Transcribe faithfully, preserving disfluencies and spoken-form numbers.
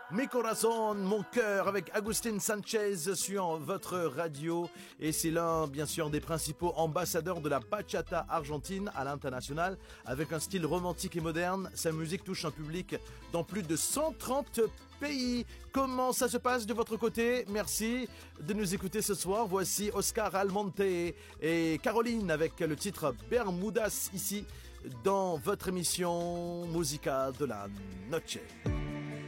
Mi corazón, mon cœur, avec Agustin Sanchez sur votre radio. Et c'est l'un, bien sûr, des principaux ambassadeurs de la bachata argentine à l'international. Avec un style romantique et moderne, sa musique touche un public dans plus de cent trente pays. Comment ça se passe de votre côté? Merci de nous écouter ce soir. Voici Oscar Almonte et Caroline avec le titre Bermudas ici dans votre émission Musica de la Noche.